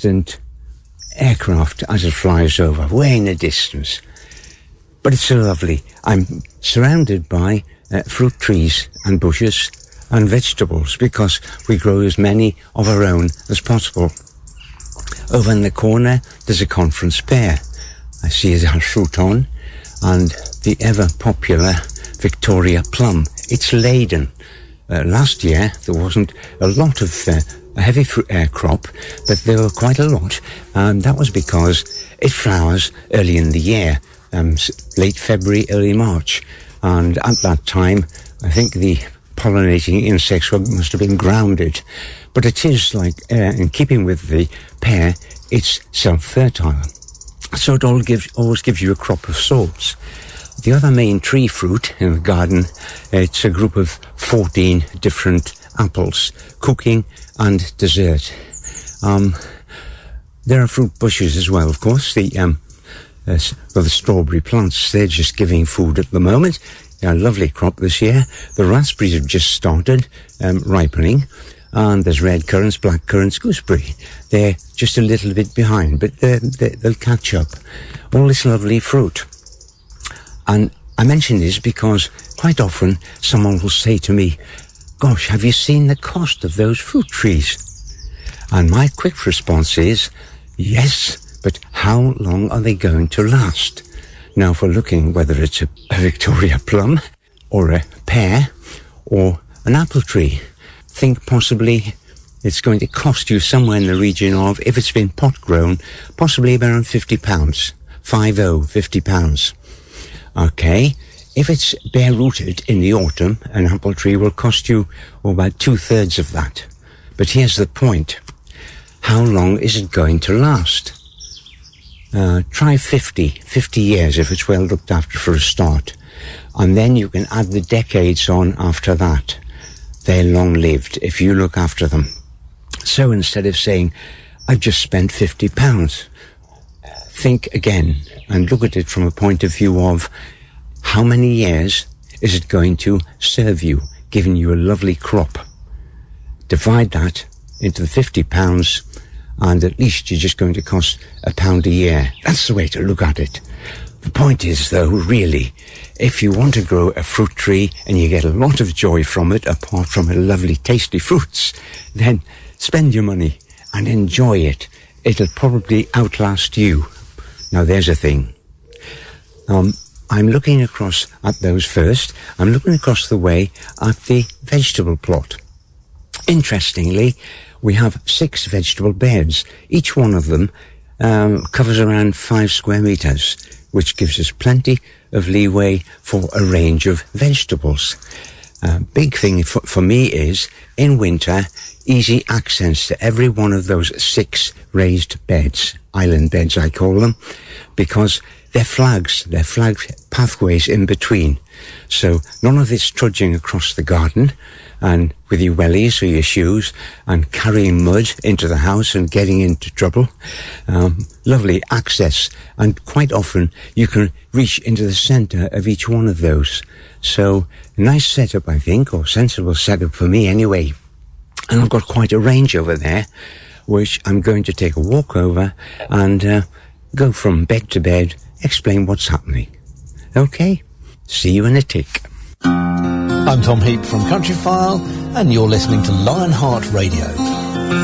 distant aircraft as it flies over, way in the distance. But it's so lovely. I'm surrounded by fruit trees and bushes and vegetables because we grow as many of our own as possible. Over in the corner, there's a conference pear. I see it has fruit on, and the ever-popular Victoria plum. It's laden. Last year, there wasn't a lot of a heavy fruit crop, but there were quite a lot, and that was because it flowers early in the year, late February, early March, and at that time, I think the pollinating insects must have been grounded. But it is like, in keeping with the pear, it's self-fertile. So it always gives you a crop of sorts. The other main tree fruit in the garden, it's a group of 14 different apples, cooking and dessert. There are fruit bushes as well, of course. The strawberry plants, they're just giving food at the moment. They're a lovely crop this year. The raspberries have just started ripening. And there's red currants, black currants, gooseberry. They're just a little bit behind, but they'll catch up. All this lovely fruit. And I mention this because quite often someone will say to me, gosh, have you seen the cost of those fruit trees? And my quick response is, yes, but how long are they going to last? Now, if we're looking whether it's a Victoria plum or a pear or an apple tree, think possibly it's going to cost you somewhere in the region of, if it's been pot grown, possibly around £50. £50. Okay. If it's bare rooted in the autumn, an apple tree will cost you about 2/3 of that. But here's the point. How long is it going to last? Try 50 years if it's well looked after for a start. And then you can add the decades on after that. They're long-lived if you look after them. So instead of saying, I've just spent £50, think again and look at it from a point of view of how many years is it going to serve you, giving you a lovely crop. Divide that into the £50 and at least you're just going to cost £1 a year. That's the way to look at it. The point is, though, really, if you want to grow a fruit tree and you get a lot of joy from it, apart from a lovely, tasty fruits, then spend your money and enjoy it. It'll probably outlast you. Now, there's a thing. I'm looking across at those first. I'm looking across the way at the vegetable plot. Interestingly, we have 6 vegetable beds. Each one of them covers around 5 square meters, which gives us plenty of leeway for a range of vegetables. Big thing for me is, in winter, easy access to every one of those 6 raised beds, island beds I call them, because they're flagged pathways in between. So none of this trudging across the garden and with your wellies or your shoes and carrying mud into the house and getting into trouble. Lovely access, and quite often you can reach into the centre of each one of those. So nice setup, I think, or sensible setup for me anyway. And I've got quite a range over there, which I'm going to take a walk over and go from bed to bed, explain what's happening. Okay, see you in a tick. I'm Tom Heap from Countryfile, and you're listening to Lionheart Radio.